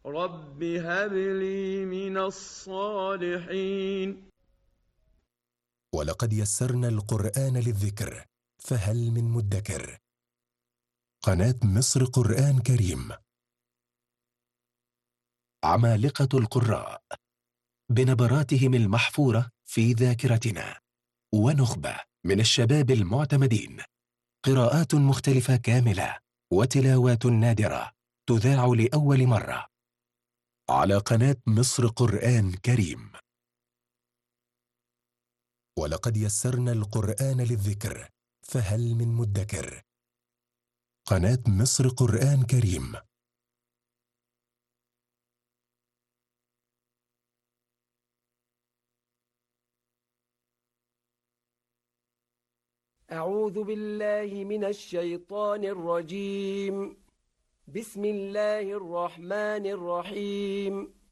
رب هب لي من الصالحين. ولقد يسرنا القرآن للذكر فهل من مدكر. قناة مصر قرآن كريم. عمالقة القراء بنبراتهم المحفورة في ذاكرتنا، ونخبة من الشباب المعتمدين، قراءات مختلفة كاملة وتلاوات نادرة تذاع لأول مرة على قناة مصر قرآن كريم. ولقد يسرنا القرآن للذكر فهل من مدكر. قناة مصر قرآن كريم. أعوذ بالله من الشيطان الرجيم. بسم الله الرحمن الرحيم.